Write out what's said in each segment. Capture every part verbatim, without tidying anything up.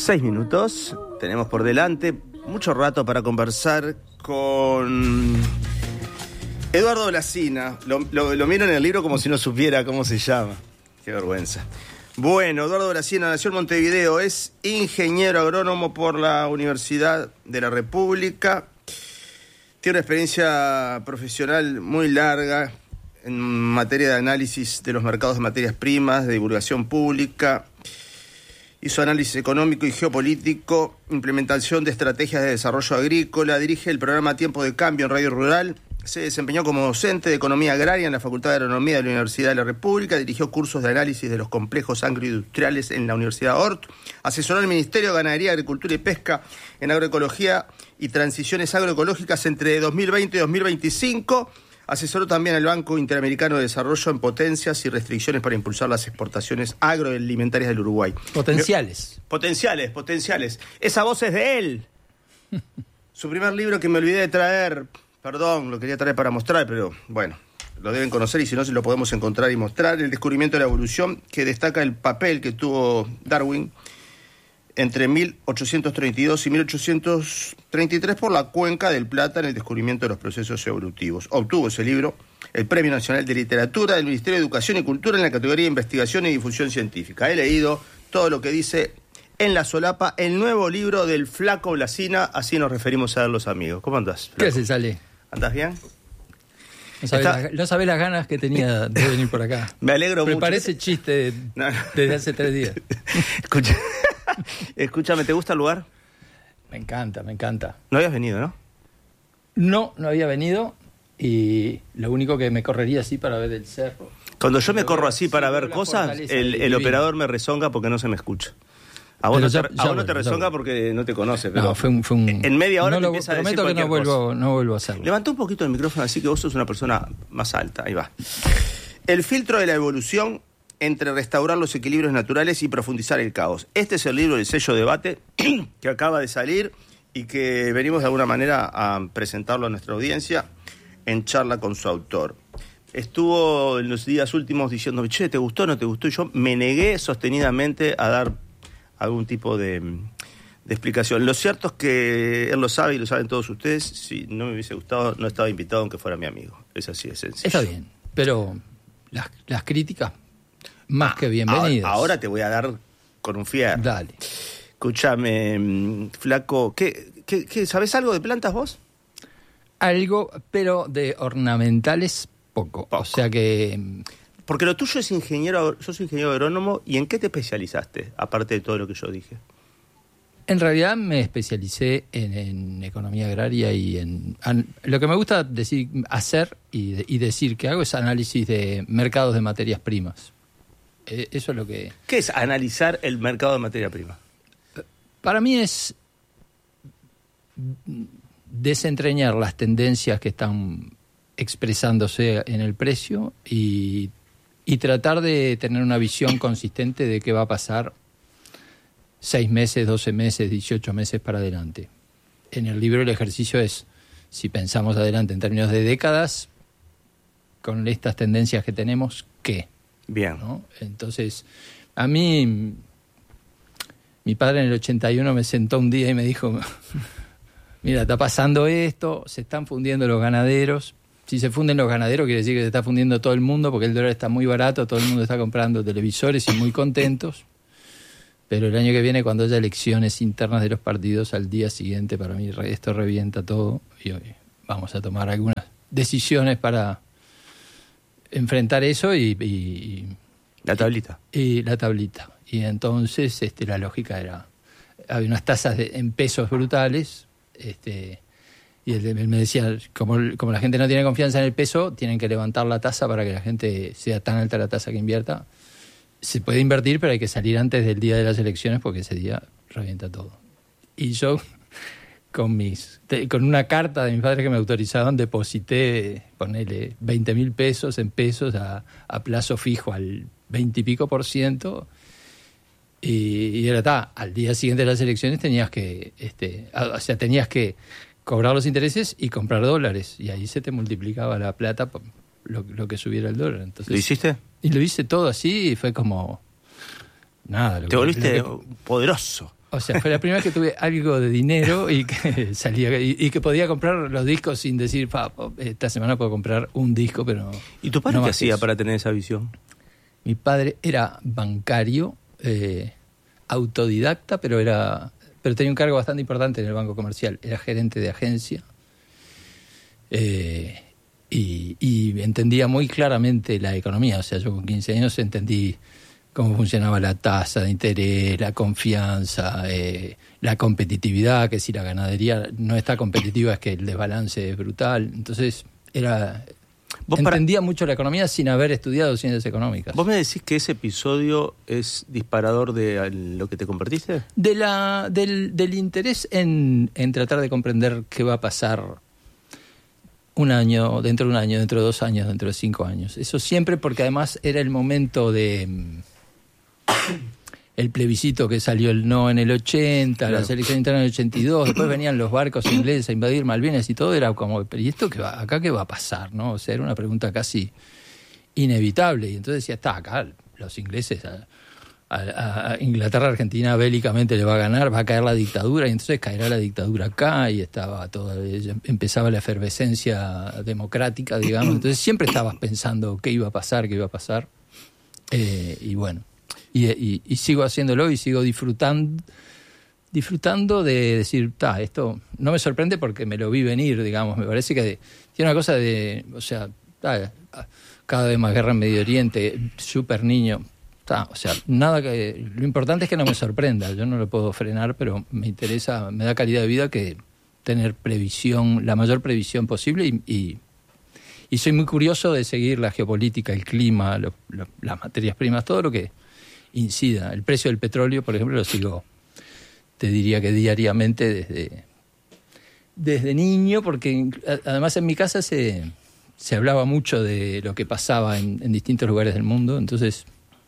Seis minutos tenemos por delante, mucho rato para conversar con Eduardo Blacina. Lo, lo, lo miro en el libro como si no supiera cómo se llama. Qué vergüenza. Bueno, Eduardo Blacina nació en Montevideo, es ingeniero agrónomo por la Universidad de la República. Tiene una experiencia profesional muy larga en materia de análisis de los mercados de materias primas, de divulgación pública. Hizo análisis económico y geopolítico, implementación de estrategias de desarrollo agrícola, dirige el programa Tiempo de Cambio en Radio Rural, se desempeñó como docente de Economía Agraria en la Facultad de Agronomía de la Universidad de la República, dirigió cursos de análisis de los complejos agroindustriales en la Universidad O R T, asesoró al Ministerio de Ganadería, Agricultura y Pesca en agroecología y transiciones agroecológicas entre dos mil veinte y dos mil veinticinco, asesoró también al Banco Interamericano de Desarrollo en potencias y restricciones para impulsar las exportaciones agroalimentarias del Uruguay. Potenciales. Potenciales, potenciales. Esa voz es de él. Su primer libro que me olvidé de traer, perdón, lo quería traer para mostrar, pero bueno, lo deben conocer y si no, se lo podemos encontrar y mostrar. El descubrimiento de la evolución, que destaca el papel que tuvo Darwin entre mil ochocientos treinta y dos y mil ochocientos treinta y tres por la Cuenca del Plata en el descubrimiento de los procesos evolutivos. Obtuvo ese libro el Premio Nacional de Literatura del Ministerio de Educación y Cultura en la categoría de Investigación y Difusión Científica. He leído todo lo que dice en la solapa el nuevo libro del Flaco Blacina, así nos referimos a él los amigos. ¿Cómo andás, Flaco? ¿Qué se sale? ¿Andás bien? No sabés, Está... la, no sabés las ganas que tenía de venir por acá. Me alegro Preparé mucho. Preparé ese chiste no, no. desde hace tres días. Escucha... Escúchame, ¿te gusta el lugar? Me encanta, me encanta. No habías venido, ¿no? No, no había venido y lo único que me correría así para ver el cerro. Cuando yo me corro así para ver cosas, el, el operador me rezonga porque no se me escucha. A vos, no, ya, te, ya a vos vuelvo, no te rezonga porque no te conoce. Pero no, fue un, fue un... En media hora no te lo, empieza a decir prometo que no vuelvo, cosa. no vuelvo a hacerlo. Levanta un poquito el micrófono así que vos sos una persona más alta. Ahí va. El filtro de la evolución entre restaurar los equilibrios naturales y profundizar el caos. Este es el libro del sello Debate que acaba de salir y que venimos de alguna manera a presentarlo a nuestra audiencia en charla con su autor. Estuvo en los días últimos diciendo, che, ¿te gustó o no te gustó? Y yo me negué sostenidamente a dar algún tipo de, de explicación. Lo cierto es que él lo sabe y lo saben todos ustedes. Si no me hubiese gustado, no estaba invitado aunque fuera mi amigo. Es así de sencillo. Está bien, pero las, las críticas... Más que bienvenidos. Ahora, ahora te voy a dar con un fierro. Dale. Escúchame, Flaco, ¿qué, qué, qué, ¿sabés algo de plantas vos? Algo, pero de ornamentales poco. poco. O sea que... Porque lo tuyo es ingeniero, sos ingeniero agrónomo, ¿y en qué te especializaste, aparte de todo lo que yo dije? En realidad me especialicé en, en economía agraria y en... An, lo que me gusta decir, hacer y, de, y decir que hago es análisis de mercados de materias primas. Eso es lo que... ¿Qué es analizar el mercado de materia prima? Para mí es desentrañar las tendencias que están expresándose en el precio y, y tratar de tener una visión consistente de qué va a pasar seis meses, doce meses, dieciocho meses para adelante. En el libro el ejercicio es, si pensamos adelante en términos de décadas, con estas tendencias que tenemos, ¿qué? Bien. ¿No? Entonces, a mí, mi padre en el ochenta y uno me sentó un día y me dijo, mira, está pasando esto, se están fundiendo los ganaderos. Si se funden los ganaderos quiere decir que se está fundiendo todo el mundo porque el dólar está muy barato, todo el mundo está comprando televisores y muy contentos. Pero el año que viene, cuando haya elecciones internas de los partidos, al día siguiente, para mí esto revienta todo y hoy vamos a tomar algunas decisiones para... enfrentar eso y, y, y... La tablita. Y, y la tablita. Y entonces este, la lógica era... Había unas tasas de, en pesos brutales, este, y él, él me decía, como, como la gente no tiene confianza en el peso, tienen que levantar la tasa para que la gente sea tan alta la tasa que invierta. Se puede invertir, pero hay que salir antes del día de las elecciones porque ese día revienta todo. Y yo... Con mis con una carta de mis padres que me autorizaban, deposité, ponele, veinte mil pesos en pesos a, a plazo fijo al veinte y pico por ciento. Y, y era, ta, al día siguiente de las elecciones tenías que, este, o sea, tenías que cobrar los intereses y comprar dólares. Y ahí se te multiplicaba la plata por lo, lo que subiera el dólar. Entonces, ¿lo hiciste? Y lo hice todo así y fue como... Nada. Lo Te volviste lo que, poderoso. O sea, fue la primera vez que tuve algo de dinero y que salía y, y que podía comprar los discos sin decir, pa, esta semana puedo comprar un disco, pero... ¿Y tu padre no qué más que hacía eso. para tener esa visión? Mi padre era bancario, eh, autodidacta, pero era pero tenía un cargo bastante importante en el Banco Comercial. Era gerente de agencia eh, y, y entendía muy claramente la economía. O sea, yo con quince años entendí cómo funcionaba la tasa de interés, la confianza, eh, la competitividad, que si la ganadería no está competitiva es que el desbalance es brutal. Entonces, era... ¿Vos entendía para... mucho la economía sin haber estudiado ciencias económicas. ¿Vos me decís que ese episodio es disparador de lo que te convertiste? De la, del, del interés en, en tratar de comprender qué va a pasar un año, dentro de un año, dentro de dos años, dentro de cinco años. Eso siempre, porque además era el momento de... el plebiscito que salió el no en el ochenta, claro. La selección interna en el ochenta y dos, después venían los barcos ingleses a invadir Malvinas y todo, era como, ¿y esto qué va, acá qué va a pasar? ¿No? O sea, era una pregunta casi inevitable. Y entonces decía, está acá, los ingleses a, a, a Inglaterra, Argentina bélicamente le va a ganar, va a caer la dictadura, y entonces caerá la dictadura acá, y estaba toda, empezaba la efervescencia democrática, digamos. Entonces siempre estabas pensando qué iba a pasar, qué iba a pasar. Eh, y bueno. Y, y, y sigo haciéndolo y sigo disfrutando disfrutando de decir, ta, esto no me sorprende porque me lo vi venir, digamos. Me parece que tiene una cosa de, o sea, ta, cada vez más guerra en Medio Oriente, súper niño, ta, o sea, nada que... Lo importante es que no me sorprenda, yo no lo puedo frenar, pero me interesa, me da calidad de vida que tener previsión, la mayor previsión posible y... y y soy muy curioso de seguir la geopolítica, el clima, lo, lo, las materias primas, todo lo que incida. El precio del petróleo, por ejemplo, lo sigo, te diría que diariamente desde, desde niño, porque además en mi casa se, se hablaba mucho de lo que pasaba en, en distintos lugares del mundo, entonces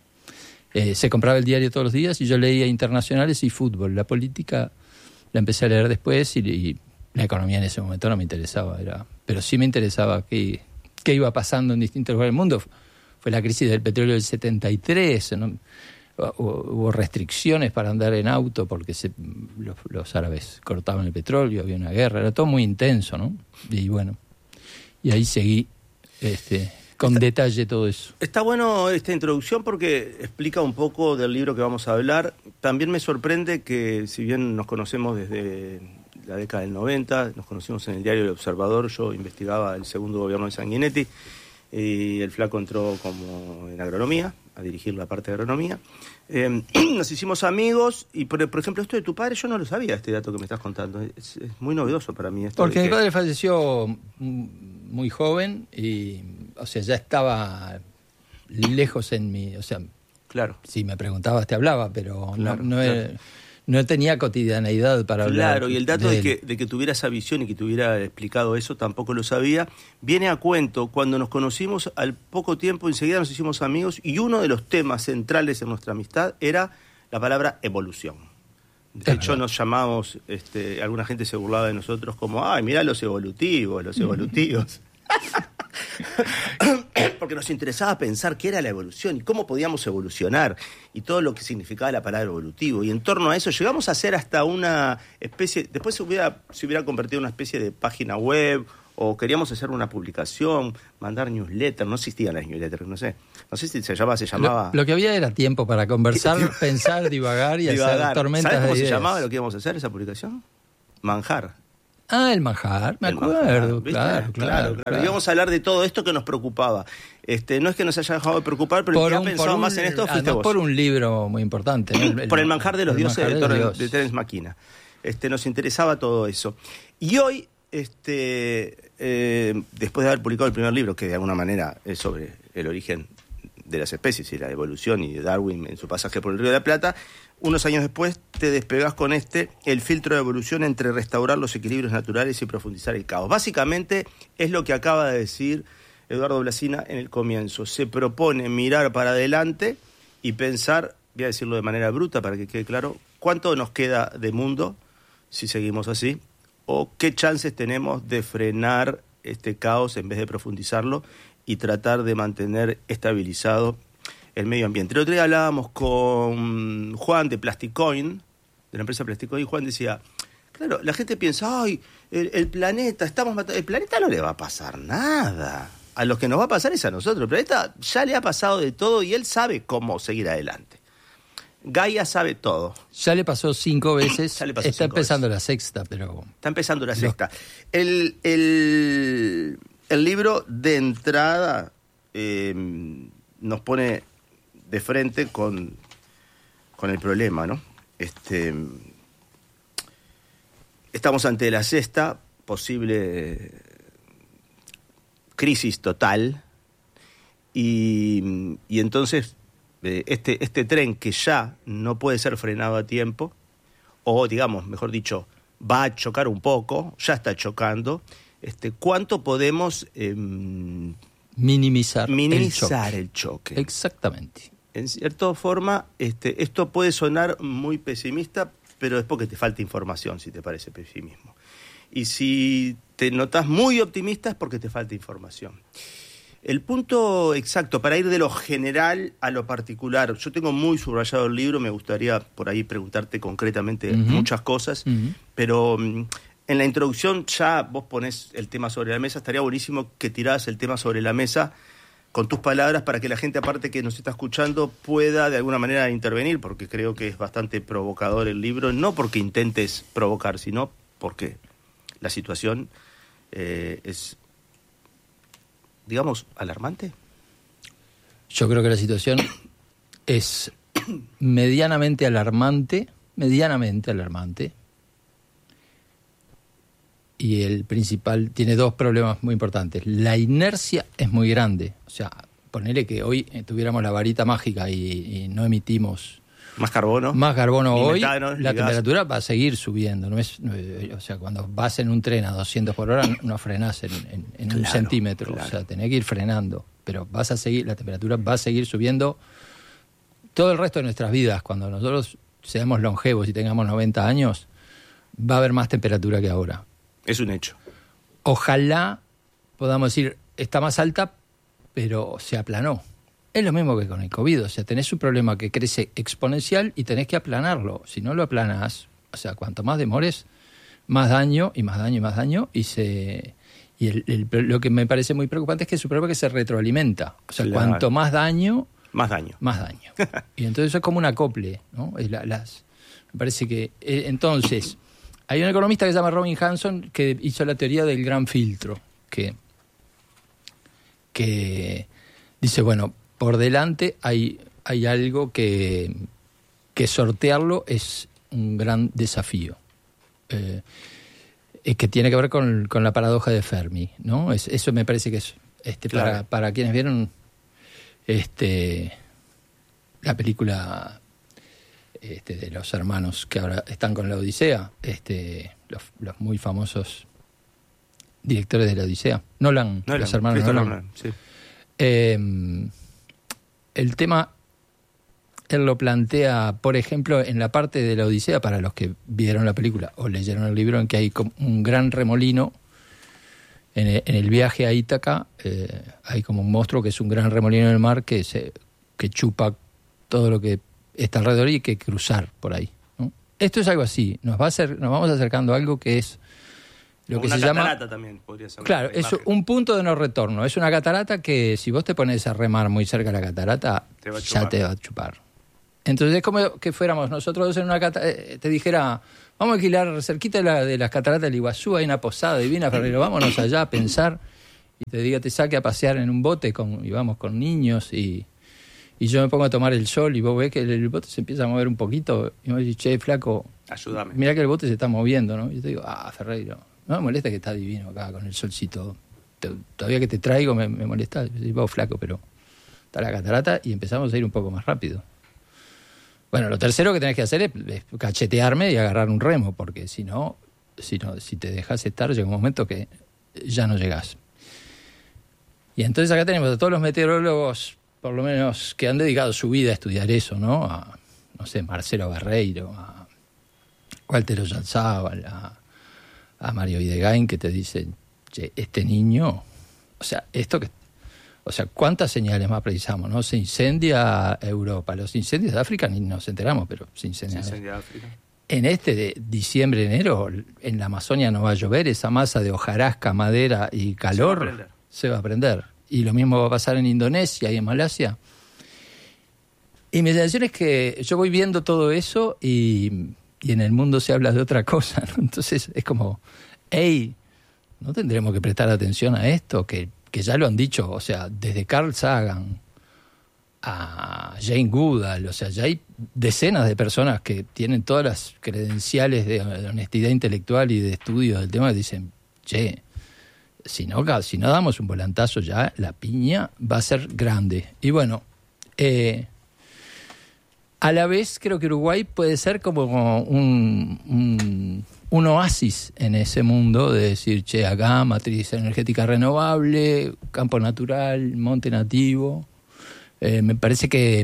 eh, se compraba el diario todos los días y yo leía internacionales y fútbol. La política la empecé a leer después y, y la economía en ese momento no me interesaba, era, pero sí me interesaba qué, qué iba pasando en distintos lugares del mundo. Fue la crisis del petróleo del setenta y tres, ¿no? Hubo restricciones para andar en auto porque se, los, los árabes cortaban el petróleo, había una guerra, era todo muy intenso, ¿no? Y bueno, y ahí seguí este, con está, detalle todo eso. Está bueno esta introducción porque explica un poco del libro que vamos a hablar. También me sorprende que, si bien nos conocemos desde la década del noventa, nos conocimos en el diario El Observador, yo investigaba el segundo gobierno de Sanguinetti, y el flaco entró como en agronomía, a dirigir la parte de agronomía. Eh, nos hicimos amigos y, por, por ejemplo, esto de tu padre, yo no lo sabía, este dato que me estás contando. Es, es muy novedoso para mí. Esto Porque mi que... padre falleció muy joven y, o sea, ya estaba lejos en mi... O sea, claro. Si me preguntabas te hablaba, pero claro, no, no, claro. Era, no tenía cotidianeidad para hablar. Claro, y el dato de, de, que, de que tuviera esa visión y que te hubiera explicado eso, tampoco lo sabía. Viene a cuento, cuando nos conocimos, al poco tiempo, enseguida nos hicimos amigos, y uno de los temas centrales en nuestra amistad era la palabra evolución. De es hecho, verdad. Nos llamamos, este, alguna gente se burlaba de nosotros como, ay, mirá los evolutivos, los evolutivos. Porque nos interesaba pensar qué era la evolución y cómo podíamos evolucionar y todo lo que significaba la palabra evolutivo, y en torno a eso llegamos a hacer hasta una especie, después se hubiera, se hubiera convertido en una especie de página web, o queríamos hacer una publicación, mandar newsletter, no existían las newsletters, no sé, no sé si se llamaba, se llamaba... Lo, lo que había era tiempo para conversar, pensar, divagar y divagar. Hacer tormentas de ideas. ¿Sabes cómo se llamaba lo que íbamos a hacer, esa publicación? Manjar. Ah, el manjar, me el acuerdo, manjar, claro, claro, claro, claro. Y íbamos a hablar de todo esto que nos preocupaba. Este, no es que nos haya dejado de preocupar, pero por el que un, ha pensado un, más en esto fuiste vos. por un libro muy importante, ¿no? el, por el manjar de los dioses de, de, Dios. de Terence McKenna. Este, nos interesaba todo eso. Y hoy, este, eh, después de haber publicado el primer libro, que de alguna manera es sobre el origen de las especies y la evolución, y de Darwin en su pasaje por el Río de la Plata, unos años después te despegás con este, el filtro de evolución entre restaurar los equilibrios naturales y profundizar el caos. Básicamente es lo que acaba de decir Eduardo Blasina en el comienzo. Se propone mirar para adelante y pensar, voy a decirlo de manera bruta para que quede claro, cuánto nos queda de mundo si seguimos así, o qué chances tenemos de frenar este caos en vez de profundizarlo y tratar de mantener estabilizado el medio ambiente. El otro día hablábamos con Juan de Plasticoin, de la empresa Plástico, y Juan decía, claro, la gente piensa, ay, el, el planeta, estamos matando, el planeta no le va a pasar nada. A los que nos va a pasar es a nosotros. El planeta ya le ha pasado de todo y él sabe cómo seguir adelante. Gaia sabe todo. Ya le pasó cinco veces. Ya le pasó Está cinco empezando veces. la sexta, pero... Está empezando la sexta. El, el, el libro de entrada eh, nos pone de frente con, con el problema, ¿no? Este, estamos ante la sexta posible crisis total y, y entonces eh, este, este tren que ya no puede ser frenado a tiempo, o digamos, mejor dicho, va a chocar un poco, ya está chocando, este, ¿cuánto podemos eh, minimizar, minimizar el choque? el choque? Exactamente. En cierta forma, este, esto puede sonar muy pesimista, pero es porque te falta información, si te parece pesimismo. Y si te notas muy optimista es porque te falta información. El punto exacto, para ir de lo general a lo particular, yo tengo muy subrayado el libro, me gustaría por ahí preguntarte concretamente uh-huh. muchas cosas, uh-huh. pero um, en la introducción ya vos ponés el tema sobre la mesa, estaría buenísimo que tirás el tema sobre la mesa con tus palabras para que la gente, aparte que nos está escuchando, pueda de alguna manera intervenir, porque creo que es bastante provocador el libro, no porque intentes provocar, sino porque la situación eh, es, digamos, alarmante. Yo creo que la situación es medianamente alarmante, medianamente alarmante, y el principal tiene dos problemas muy importantes. La inercia es muy grande, o sea, ponele que hoy tuviéramos la varita mágica y, y no emitimos más carbono, más carbono hoy, metano, la temperatura va a seguir subiendo. No es, no, o sea, cuando vas en un tren a doscientos por hora no frenás en, en, en claro, un centímetro, claro. O sea, tenés que ir frenando, pero vas a seguir, la temperatura va a seguir subiendo todo el resto de nuestras vidas. Cuando nosotros seamos longevos y tengamos noventa años, va a haber más temperatura que ahora. Es un hecho. Ojalá podamos decir, está más alta, pero se aplanó. Es lo mismo que con el COVID, o sea, tenés un problema que crece exponencial y tenés que aplanarlo. Si no lo aplanás, o sea, cuanto más demores, más daño y más daño y más daño. Y se y el, el, lo que me parece muy preocupante es que es un problema que se retroalimenta. O sea, claro. Cuanto más daño... Más daño. Más daño. Y entonces eso es como un acople, ¿no? Es la, las, me parece que... Eh, entonces, hay un economista que se llama Robin Hanson que hizo la teoría del gran filtro, que, que dice, bueno... Por delante hay, hay algo que, que sortearlo es un gran desafío, eh, es que tiene que ver con, con la paradoja de Fermi, ¿no? Es, eso me parece que es este, claro. para, para quienes vieron este, la película este, de los hermanos que ahora están con la Odisea, este, los, los muy famosos directores de la Odisea, Nolan, Nolan los hermanos Nolan. Nolan sí. eh, El tema, él lo plantea, por ejemplo, en la parte de la Odisea, para los que vieron la película o leyeron el libro, en que hay como un gran remolino. En el, en el viaje a Ítaca eh, hay como un monstruo que es un gran remolino en el mar que, se, que chupa todo lo que está alrededor y hay que cruzar por ahí, ¿no? Esto es algo así, nos, va a hacer, nos vamos acercando a algo que es... Lo que una se catarata llama, también podría ser. Claro, es un punto de no retorno. Es una catarata que si vos te pones a remar muy cerca de la catarata, te ya te va a chupar. Entonces es como que fuéramos nosotros en una catarata, te dijera, vamos a alquilar cerquita de, la, de las cataratas del Iguazú, hay una posada divina, Ferrero, vámonos allá a pensar, y te diga, te saque a pasear en un bote con, y vamos con niños, y, y yo me pongo a tomar el sol, y vos ves que el, el bote se empieza a mover un poquito, y vos decís, che, flaco, ayúdame. Mirá que el bote se está moviendo, ¿no? Y yo te digo, ah, Ferreiro, no me molesta que está divino acá con el solcito. Te, todavía que te traigo me, me molesta. Vos, flaco, pero está la catarata y empezamos a ir un poco más rápido. Bueno, lo tercero que tenés que hacer es, es cachetearme y agarrar un remo, porque si no, si no, si te dejas estar, llega un momento que ya no llegás. Y entonces acá tenemos a todos los meteorólogos, por lo menos, que han dedicado su vida a estudiar eso, ¿no? A, no sé, Marcelo Barreiro, a Walter Oyarzabal, a a Mario Videgain, que te dicen, che, este niño, o sea, esto que, o sea, ¿cuántas señales más precisamos, no? Se incendia Europa, los incendios de África ni nos enteramos, pero se incendia. Se incendia África. en este de diciembre, enero, en la Amazonia no va a llover, esa masa de hojarasca, madera y calor se va a prender. Se va a prender. Y lo mismo va a pasar en Indonesia y en Malasia. Y mi sensación es que yo voy viendo todo eso y, y en el mundo se habla de otra cosa, ¿no? Entonces es como, hey, ¿no tendremos que prestar atención a esto? Que, que ya lo han dicho, o sea, desde Carl Sagan a Jane Goodall, o sea, ya hay decenas de personas que tienen todas las credenciales de, de honestidad intelectual y de estudio del tema que dicen, che, si no, si no damos un volantazo ya, la piña va a ser grande. Y bueno, eh, a la vez creo que Uruguay puede ser como un, un, un oasis en ese mundo de decir, che, acá matriz energética renovable, campo natural, monte nativo. Eh, me parece que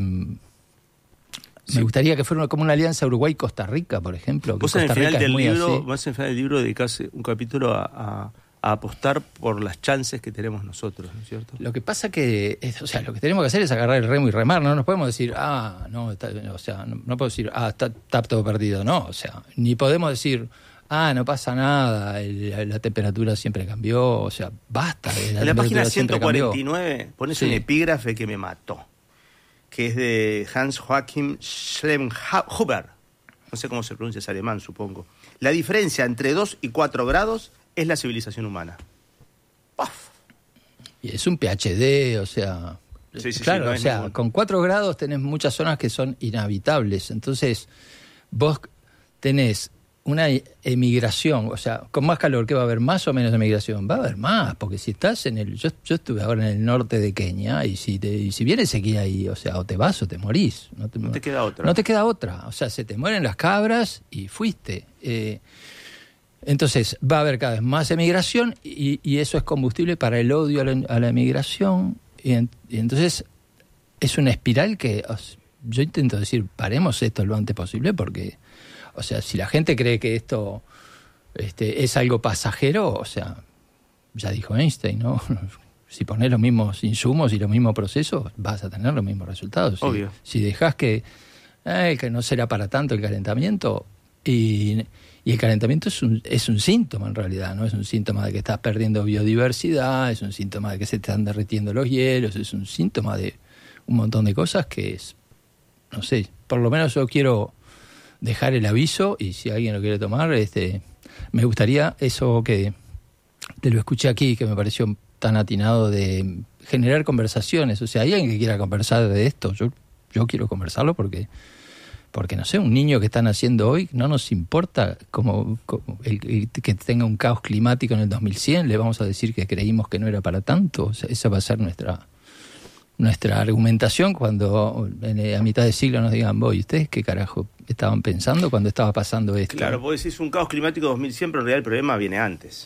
sí. Me gustaría que fuera como una alianza Uruguay-Costa Rica, por ejemplo. Que vos, en el Costa final Rica del es muy libro, así. vos en el final del libro dedicás un capítulo a, a, a apostar por las chances que tenemos nosotros, ¿no es cierto? Lo que pasa que, es, o sea, lo que tenemos que hacer es agarrar el remo y remar. No nos podemos decir, ah, no, está, o sea, no, no puedo decir, ah, está, está todo perdido. No, o sea, ni podemos decir, ah, no pasa nada, el, la temperatura siempre cambió, o sea, basta. La en la página ciento cuarenta y cambió. nueve pones Sí. un epígrafe que me mató, que es de Hans Joachim Schlemhuber. No sé cómo se pronuncia, es alemán, supongo. La diferencia entre dos y cuatro grados es la civilización humana. ¡Puf! Y es un P H D, o sea... Sí, sí, claro, sí, no o es sea, ningún... con cuatro grados tenés muchas zonas que son inhabitables. Entonces, vos tenés una emigración, o sea, con más calor, ¿qué va a haber? ¿Más o menos emigración? Va a haber más, porque si estás en el... Yo, yo estuve ahora en el norte de Kenia, y si te, y si viene sequía ahí, o sea, o te vas o te morís. No te, No te queda otra. No te queda otra. O sea, se te mueren las cabras y fuiste. Eh, entonces, va a haber cada vez más emigración y, y eso es combustible para el odio a la, a la emigración. Y, en, y entonces, es una espiral que... Os, yo intento decir, paremos esto lo antes posible porque... O sea, si la gente cree que esto este, es algo pasajero, o sea, ya dijo Einstein, ¿no? Si pones los mismos insumos y los mismos procesos, vas a tener los mismos resultados. Obvio. Si, si dejas que, eh, que no será para tanto el calentamiento, y, y el calentamiento es un, es un síntoma en realidad, ¿no? Es un síntoma de que estás perdiendo biodiversidad, es un síntoma de que se te están derritiendo los hielos, es un síntoma de un montón de cosas que es, no sé, por lo menos yo quiero... dejar el aviso y si alguien lo quiere tomar, este, me gustaría eso que te lo escuché aquí, que me pareció tan atinado de generar conversaciones. O sea, hay alguien que quiera conversar de esto, yo, yo quiero conversarlo porque, porque no sé, un niño que está naciendo hoy, no nos importa como, como el, el, que tenga un caos climático en el dos mil cien, le vamos a decir que creímos que no era para tanto. O sea, esa va a ser nuestra... nuestra argumentación cuando en, a mitad de siglo nos digan, voy, ¿ustedes qué carajo estaban pensando cuando estaba pasando esto? Claro, vos decís un caos climático dos mil cien, pero en realidad el problema viene antes.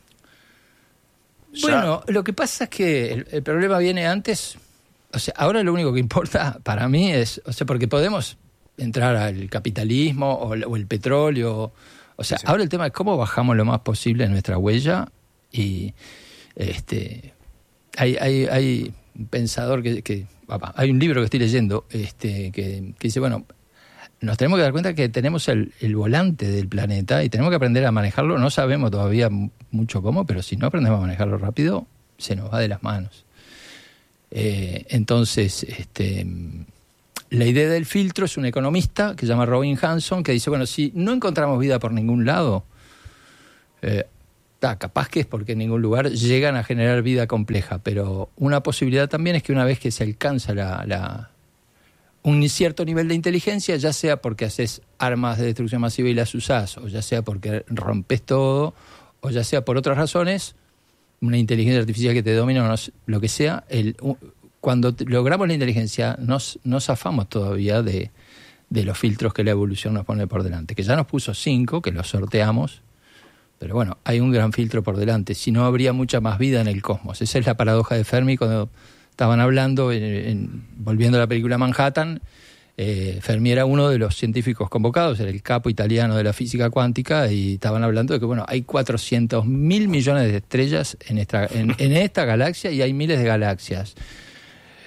Bueno, ya... lo que pasa es que el, el problema viene antes, o sea, ahora lo único que importa para mí es, o sea, porque podemos entrar al capitalismo o el, o el petróleo, o sea, sí, sí. Ahora el tema es cómo bajamos lo más posible nuestra huella y este hay, hay, hay un pensador que, que hay un libro que estoy leyendo este que, que dice, bueno, nos tenemos que dar cuenta que tenemos el, el volante del planeta y tenemos que aprender a manejarlo. No sabemos todavía mucho cómo, pero si no aprendemos a manejarlo rápido, se nos va de las manos. Eh, entonces, este, la idea del filtro es un economista que se llama Robin Hanson, que dice, bueno, si no encontramos vida por ningún lado, eh, ah, capaz que es porque en ningún lugar llegan a generar vida compleja, pero una posibilidad también es que una vez que se alcanza la, la, un cierto nivel de inteligencia, ya sea porque haces armas de destrucción masiva y las usás, o ya sea porque rompes todo, o ya sea por otras razones, una inteligencia artificial que te domina, o no, lo que sea, el, cuando logramos la inteligencia, nos, nos zafamos todavía de, de los filtros que la evolución nos pone por delante, que ya nos puso cinco, que los sorteamos. Pero bueno, hay un gran filtro por delante. Si no, habría mucha más vida en el cosmos. Esa es la paradoja de Fermi cuando estaban hablando, en, en, volviendo a la película Manhattan. Eh, Fermi era uno de los científicos convocados, era el capo italiano de la física cuántica, y estaban hablando de que bueno, hay cuatrocientos mil millones de estrellas en esta, en, en esta galaxia y hay miles de galaxias.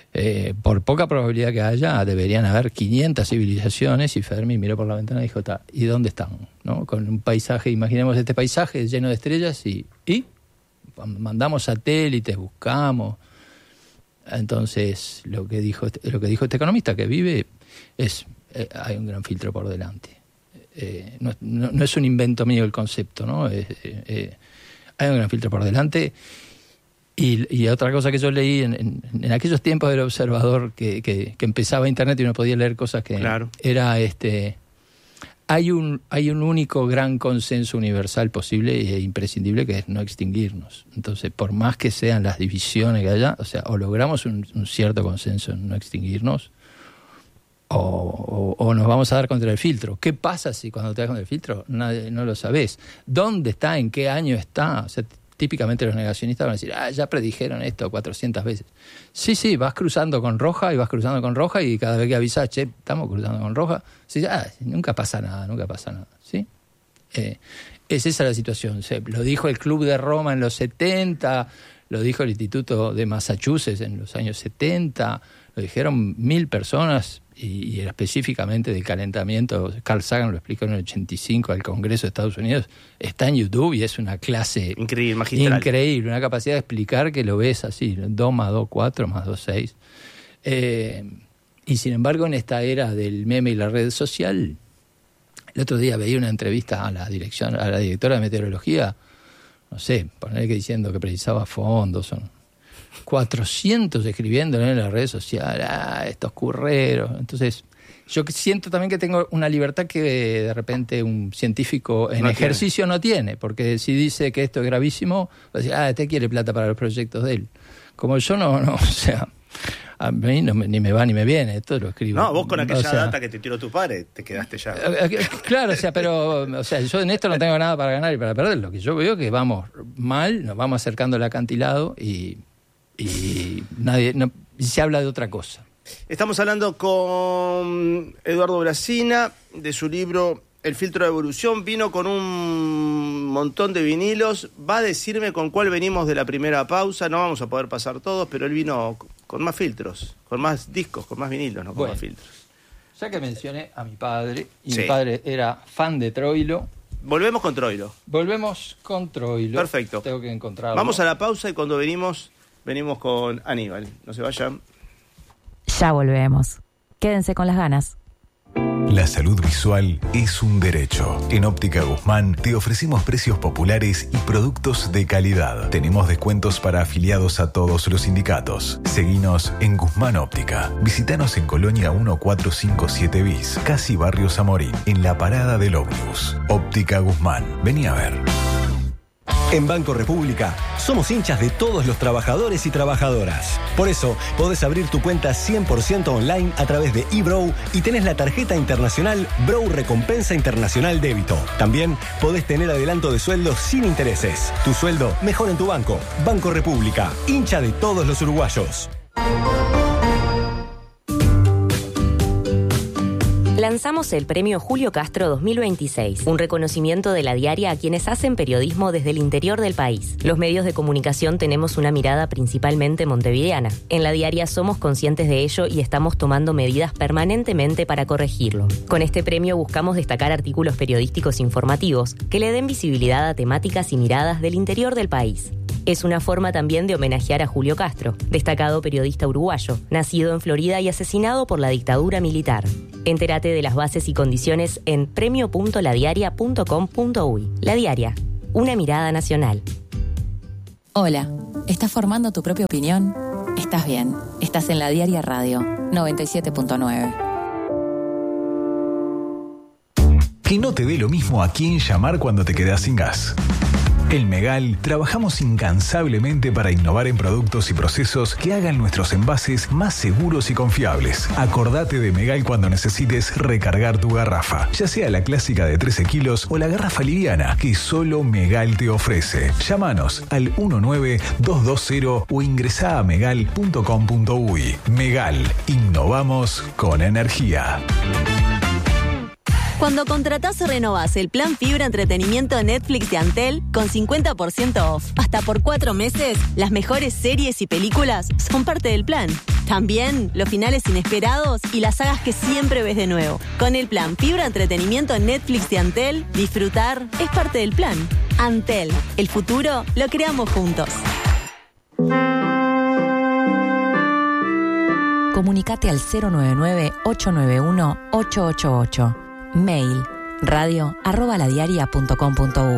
Eh, por poca probabilidad que haya, deberían haber quinientas civilizaciones, y Fermi miró por la ventana y dijo, ¿y dónde están? ¿No? Con un paisaje, imaginemos este paisaje lleno de estrellas, y, y mandamos satélites, buscamos. Entonces, lo que dijo este, lo que dijo este economista que vive es, eh, hay un gran filtro por delante. Eh, no, no, no es un invento mío el concepto, ¿no? Eh, eh, eh, hay un gran filtro por delante. Y, y otra cosa que yo leí en, en, en aquellos tiempos del Observador, que, que, que empezaba Internet y uno podía leer cosas que claro. era este hay un hay un único gran consenso universal posible e imprescindible, que es no extinguirnos. Entonces, por más que sean las divisiones que haya, o sea, o logramos un, un cierto consenso en no extinguirnos, o, o, o nos vamos a dar contra el filtro. ¿Qué pasa si cuando te das contra el filtro nadie, no lo sabés? ¿Dónde está? ¿En qué año está? O sea, típicamente los negacionistas van a decir, ah, ya predijeron esto cuatrocientas veces. Sí, sí, vas cruzando con roja y vas cruzando con roja, y cada vez que avisas, che, estamos cruzando con roja, sí, ah, nunca pasa nada, nunca pasa nada, ¿sí? Eh, es esa la situación. Se, lo dijo el Club de Roma en los setenta, lo dijo el Instituto de Massachusetts en los años setenta, lo dijeron mil personas, y, y era específicamente del calentamiento. Carl Sagan lo explicó en el ochenta y cinco al Congreso de Estados Unidos. Está en YouTube y es una clase increíble, magistral. Increíble, una capacidad de explicar que lo ves así, dos más dos, cuatro, más dos, seis. Eh, y sin embargo, en esta era del meme y la red social, el otro día veía una entrevista a la dirección, a la directora de meteorología, no sé, poner que diciendo que precisaba fondos, son cuatrocientos escribiéndole en la red social, ah, estos curreros. Entonces, yo siento también que tengo una libertad que de repente un científico en no ejercicio tiene. no tiene, porque si dice que esto es gravísimo, va a decir, ah, este quiere plata para los proyectos de él. Como yo no, no, o sea, a mí no me, ni me va ni me viene, esto lo escribo. No, vos con aquella o sea, data que te tiró tu padre, te quedaste ya. Claro, o sea, pero o sea, yo en esto no tengo nada para ganar y para perder. Lo que yo veo es que vamos mal, nos vamos acercando al acantilado y y nadie no, se habla de otra cosa. Estamos hablando con Eduardo Brasina de su libro El filtro de evolución. Vino con un montón de vinilos. Va a decirme con cuál venimos de la primera pausa. No vamos a poder pasar todos, pero él vino con más filtros, con más discos, con más vinilos, no con bueno, más filtros. Ya que mencioné a mi padre, y sí. mi padre era fan de Troilo. Volvemos con Troilo. Volvemos con Troilo. Perfecto. Tengo que encontrarlo. Vamos a la pausa y cuando venimos... Venimos con Aníbal. No se vayan. Ya volvemos. Quédense con las ganas. La salud visual es un derecho. En Óptica Guzmán te ofrecemos precios populares y productos de calidad. Tenemos descuentos para afiliados a todos los sindicatos. Seguinos en Guzmán Óptica. Visítanos en Colonia mil cuatrocientos cincuenta y siete bis, casi Barrio Zamorín, en la parada del ómnibus. Óptica Guzmán. Vení a ver. En Banco República somos hinchas de todos los trabajadores y trabajadoras. Por eso podés abrir tu cuenta cien por ciento online a través de eBrow y tenés la tarjeta internacional Brow Recompensa Internacional Débito. También podés tener adelanto de sueldo sin intereses. Tu sueldo mejor en tu banco. Banco República, hincha de todos los uruguayos. Lanzamos el Premio Julio Castro dos mil veintiséis, un reconocimiento de La Diaria a quienes hacen periodismo desde el interior del país. Los medios de comunicación tenemos una mirada principalmente montevideana. En La Diaria somos conscientes de ello y estamos tomando medidas permanentemente para corregirlo. Con este premio buscamos destacar artículos periodísticos informativos que le den visibilidad a temáticas y miradas del interior del país. Es una forma también de homenajear a Julio Castro, destacado periodista uruguayo, nacido en Florida y asesinado por la dictadura militar. Entérate de las bases y condiciones en premio punto la diaria punto com punto uy. La Diaria, una mirada nacional. Hola, ¿estás formando tu propia opinión? Estás bien, estás en La Diaria Radio, noventa y siete punto nueve. Que no te dé lo mismo a quién llamar cuando te quedás sin gas. En Megal trabajamos incansablemente para innovar en productos y procesos que hagan nuestros envases más seguros y confiables. Acordate de Megal cuando necesites recargar tu garrafa, ya sea la clásica de trece kilos o la garrafa liviana que solo Megal te ofrece. Llámanos al uno nueve dos dos cero o ingresá a megal punto com punto uy. Megal, innovamos con energía. Cuando contratás o renovás el plan Fibra Entretenimiento Netflix de Antel con cincuenta por ciento off hasta por cuatro meses, las mejores series y películas son parte del plan. También los finales inesperados y las sagas que siempre ves de nuevo. Con el plan Fibra Entretenimiento Netflix de Antel, disfrutar es parte del plan. Antel, el futuro lo creamos juntos. Comunicate al cero nueve nueve, ocho nueve uno, ocho ocho ocho. Mail radio arroba ladiaria punto com punto u